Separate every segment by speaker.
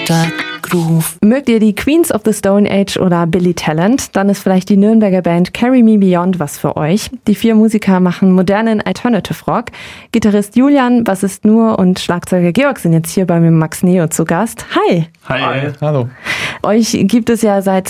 Speaker 1: Stadtgroove.
Speaker 2: Mögt ihr die Queens of the Stone Age oder Billy Talent? Dann ist vielleicht die Nürnberger Band Carry Me Beyond was für euch. Die 4 Musiker machen modernen Alternative Rock. Gitarrist Julian, Bassist Nur und Schlagzeuger Georg sind jetzt hier bei mir Max Neo zu Gast. Hi!
Speaker 3: Hi. Hallo.
Speaker 2: Euch gibt es ja seit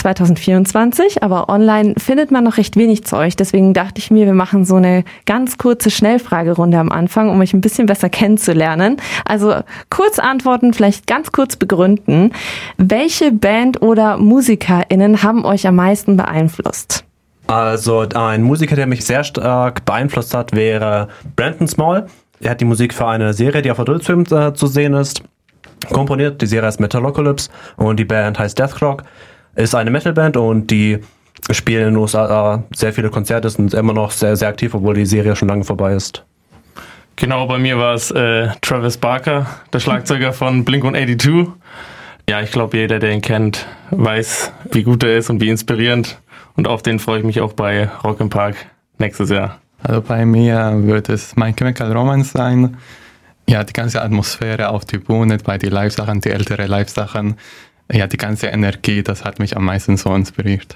Speaker 2: 2024, aber online findet man noch recht wenig zu euch. Deswegen dachte ich mir, wir machen so eine ganz kurze Schnellfragerunde am Anfang, um euch ein bisschen besser kennenzulernen. Also kurz antworten, vielleicht ganz kurz begründen. Welche Band oder MusikerInnen haben euch am meisten beeinflusst?
Speaker 4: Also ein Musiker, der mich sehr stark beeinflusst hat, wäre Brandon Small. Er hat die Musik für eine Serie, die auf Adult Swim zu sehen ist, komponiert. Die Serie heißt Metalocalypse und die Band heißt Deathclock. Ist eine Metalband und die spielen in den USA sehr viele Konzerte, sind immer noch sehr, sehr aktiv, obwohl die Serie schon lange vorbei ist.
Speaker 3: Genau, bei mir war es Travis Barker, der Schlagzeuger von Blink-182. Ja, ich glaube, jeder, der ihn kennt, weiß, wie gut er ist und wie inspirierend. Und auf den freue ich mich auch bei Rock im Park nächstes Jahr.
Speaker 5: Also bei mir wird es My Chemical Romance sein. Ja, die ganze Atmosphäre auf die Bühne, bei den Live-Sachen, die ältere Live-Sachen. Ja, die ganze Energie, das hat mich am meisten so inspiriert.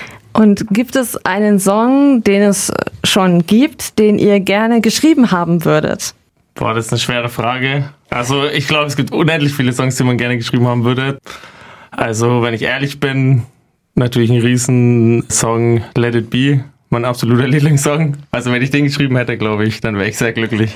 Speaker 2: Und gibt es einen Song, den es schon gibt, den ihr gerne geschrieben haben würdet?
Speaker 3: Boah, das ist eine schwere Frage. Also ich glaube, es gibt unendlich viele Songs, die man gerne geschrieben haben würde. Also wenn ich ehrlich bin, natürlich ein Riesensong Let It Be, mein absoluter Lieblingssong. Also wenn ich den geschrieben hätte, glaube ich, dann wäre ich sehr glücklich.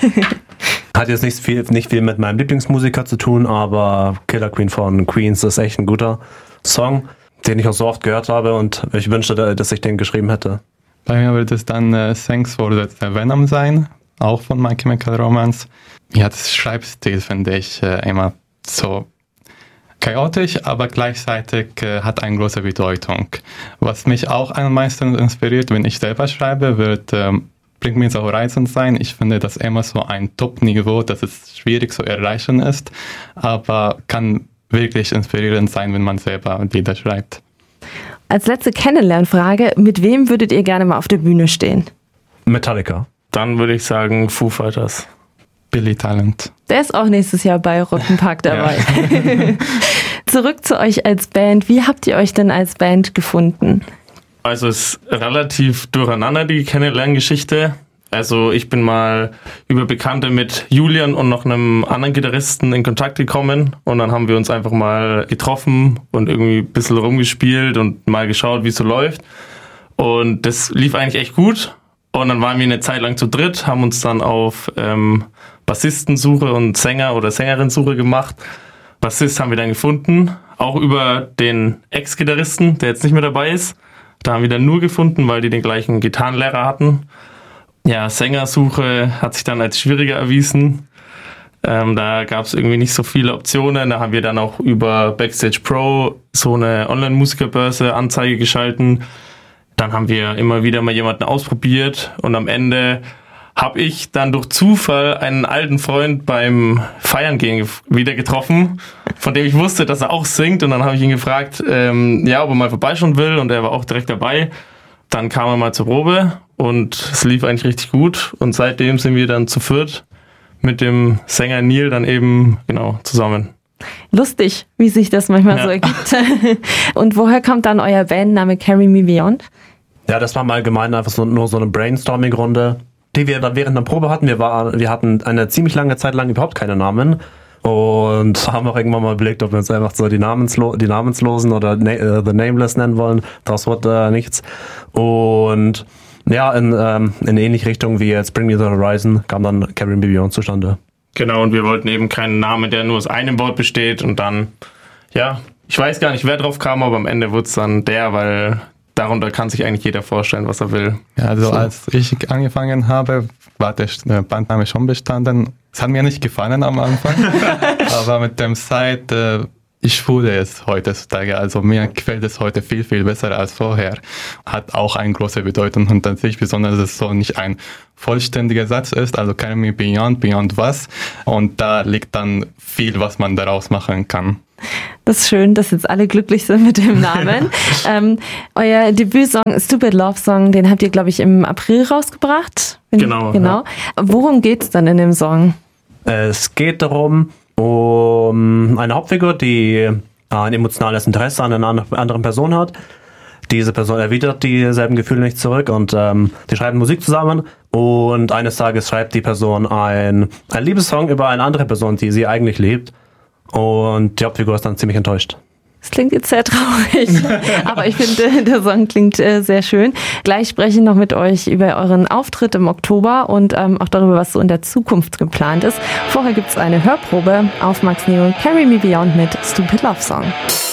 Speaker 4: Hat jetzt nicht viel mit meinem Lieblingsmusiker zu tun, aber Killer Queen von Queens ist echt ein guter Song, den ich auch so oft gehört habe und ich wünschte, dass ich den geschrieben hätte.
Speaker 5: Bei mir wird es dann Thanks for the Venom sein, auch von My Chemical Romance. Ja, das Schreibstil finde ich immer so chaotisch, aber gleichzeitig hat eine große Bedeutung. Was mich auch am meisten inspiriert, wenn ich selber schreibe, wird Bring Me the Horizon sein. Ich finde das immer so ein Top-Niveau, dass es schwierig zu erreichen ist, aber kann wirklich inspirierend sein, wenn man selber Lieder schreibt.
Speaker 2: Als letzte Kennenlernfrage, mit wem würdet ihr gerne mal auf der Bühne stehen?
Speaker 4: Metallica.
Speaker 3: Dann würde ich sagen Foo Fighters.
Speaker 5: Billy Talent.
Speaker 2: Der ist auch nächstes Jahr bei Rock im Park dabei. Ja. Zurück zu euch als Band. Wie habt ihr euch denn als Band gefunden?
Speaker 3: Also es ist relativ durcheinander, die Kennenlerngeschichte. Also ich bin mal über Bekannte mit Julian und noch einem anderen Gitarristen in Kontakt gekommen und dann haben wir uns einfach mal getroffen und irgendwie ein bisschen rumgespielt und mal geschaut, wie es so läuft. Und das lief eigentlich echt gut. Und dann waren wir eine Zeit lang zu dritt, haben uns dann auf Bassistensuche und Sänger- oder Sängerin-Suche gemacht. Bassist haben wir dann gefunden, auch über den Ex-Gitarristen, der jetzt nicht mehr dabei ist. Da haben wir dann nur gefunden, weil die den gleichen Gitarrenlehrer hatten. Ja, Sängersuche hat sich dann als schwieriger erwiesen. Da gab es irgendwie nicht so viele Optionen. Da haben wir dann auch über Backstage Pro so eine Online-Musikerbörse Anzeige geschalten. Dann haben wir immer wieder mal jemanden ausprobiert und am Ende habe ich dann durch Zufall einen alten Freund beim Feiern gehen wieder getroffen, von dem ich wusste, dass er auch singt und dann habe ich ihn gefragt, ob er mal vorbeischauen will und er war auch direkt dabei. Dann kam er mal zur Probe und es lief eigentlich richtig gut und seitdem sind wir dann zu viert mit dem Sänger Neil dann eben zusammen.
Speaker 2: Lustig, wie sich das manchmal so ergibt. Und woher kommt dann euer Bandname Carry Me Beyond?
Speaker 4: Ja, das war im Allgemeinen einfach nur so eine Brainstorming-Runde, die wir dann während der Probe hatten. Wir hatten eine ziemlich lange Zeit lang überhaupt keine Namen und haben auch irgendwann mal überlegt, ob wir uns einfach so die Namenslosen oder The Nameless nennen wollen. Das wurde nichts. Und ja, in ähnliche Richtung wie jetzt Bring Me the Horizon kam dann Carry Me Beyond zustande.
Speaker 3: Genau, und wir wollten eben keinen Namen, der nur aus einem Wort besteht und dann, ich weiß gar nicht, wer drauf kam, aber am Ende wurde es dann weil darunter kann sich eigentlich jeder vorstellen, was er will.
Speaker 5: Ja, also als ich angefangen habe, war der Bandname schon bestanden. Es hat mir nicht gefallen am Anfang, aber mit dem Zeit, ich fühle es heutzutage. Also mir gefällt es heute viel, viel besser als vorher. Hat auch eine große Bedeutung und an sich, besonders, dass es so nicht ein vollständiger Satz ist. Also Carry Me Beyond was. Und da liegt dann viel, was man daraus machen kann.
Speaker 2: Das ist schön, dass jetzt alle glücklich sind mit dem Namen. Euer Debütsong Stupid Love Song, den habt ihr, glaube ich, im April rausgebracht.
Speaker 3: Genau.
Speaker 2: Ja. Worum geht's dann in dem Song?
Speaker 4: Es geht darum, um eine Hauptfigur, die ein emotionales Interesse an einer anderen Person hat. Diese Person erwidert dieselben Gefühle nicht zurück und die schreiben Musik zusammen und eines Tages schreibt die Person ein Liebessong über eine andere Person, die sie eigentlich liebt, und die Hauptfigur ist dann ziemlich enttäuscht.
Speaker 2: Das klingt jetzt sehr traurig, aber ich finde, der Song klingt sehr schön. Gleich spreche ich noch mit euch über euren Auftritt im Oktober und auch darüber, was so in der Zukunft geplant ist. Vorher gibt es eine Hörprobe auf Max Neo und Carry Me Beyond mit Stupid Love Song.